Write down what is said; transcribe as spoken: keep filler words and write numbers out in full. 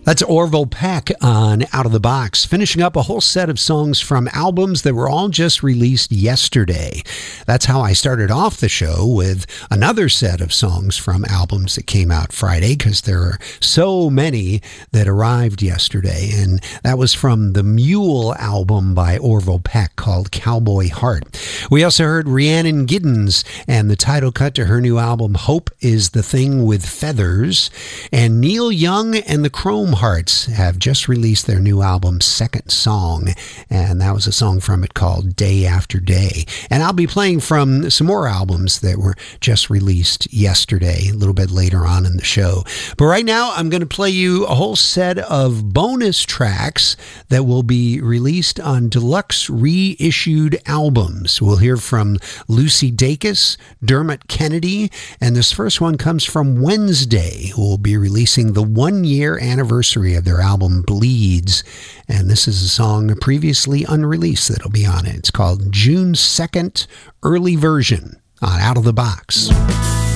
That's Orville Peck on Out of the Box, finishing up a whole set of songs from albums that were all just released yesterday. That's how I started off the show, with another set of songs from albums that came out Friday, because there are so many that arrived yesterday. And that was from the Mule album by Orville Peck called Cowboy Heart. We also heard Rhiannon Giddens and the title cut to her new album, Hope is the Thing with Feathers. And Neil Young and the Chrome Hearts have just released their new album, Second Song, and that was a song from it called Day After Day. And I'll be playing from some more albums that were just released yesterday, a little bit later on in the show. But right now, I'm going to play you a whole set of bonus tracks that will be released on deluxe reissued albums. We'll hear from Lucy Dacus, Dermot Kennedy, and this first one comes from Wednesday, who will be releasing the one-year anniversary of their album Bleeds, and this is a song previously unreleased that'll be on it. It's called June second Early Version on Out of the Box.